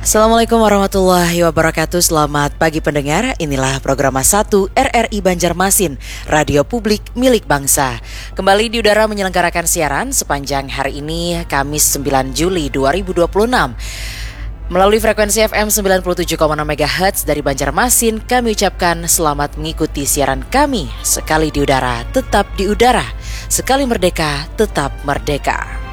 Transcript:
Assalamualaikum warahmatullahi wabarakatuh. Selamat pagi pendengar. Inilah program 1 RRI Banjarmasin, radio publik milik bangsa. Kembali di udara menyelenggarakan siaran sepanjang hari ini, Kamis 9 Juli 2026. Melalui frekuensi FM 97,6 MHz dari Banjarmasin, kami ucapkan selamat mengikuti siaran kami. Sekali di udara, tetap di udara. Sekali merdeka, tetap merdeka.